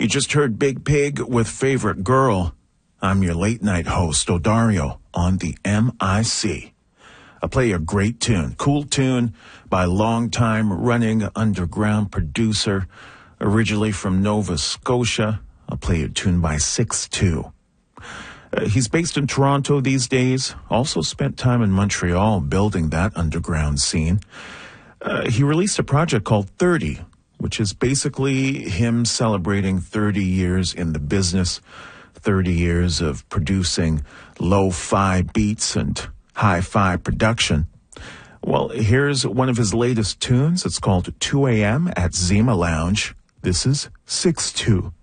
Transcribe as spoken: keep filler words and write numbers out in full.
You just heard Big Pig with Favorite Girl. I'm your late night host, Odario, on the M I C. I play a great tune, cool tune by longtime running underground producer, originally from Nova Scotia. I'll play a tune by six two. Uh, he's based in Toronto these days, also spent time in Montreal building that underground scene. Uh, he released a project called thirty, which is basically him celebrating thirty years in the business, thirty years of producing lo-fi beats and hi-fi production. Well, here's one of his latest tunes. It's called two a.m. at Zima Lounge. This is six two.